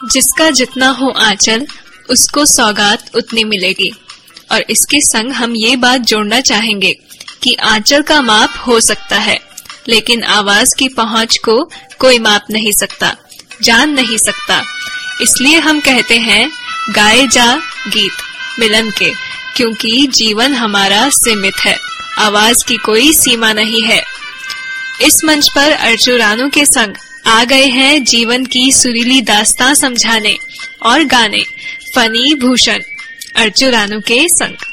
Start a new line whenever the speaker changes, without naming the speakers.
जिसका जितना हो आंचल उसको सौगात उतनी मिलेगी। और इसके संग हम ये बात जोड़ना चाहेंगे कि आंचल का माप हो सकता है, लेकिन आवाज की पहुंच को कोई माप नहीं सकता, जान नहीं सकता। इसलिए हम कहते हैं गाए जा गीत मिलन के, क्योंकि जीवन हमारा सीमित है, आवाज की कोई सीमा नहीं है। इस मंच पर अर्जु रानू के संग आ गए हैं जीवन की सुरीली दास्तां समझाने और गाने फनी भूषण अर्जु रानू के संग।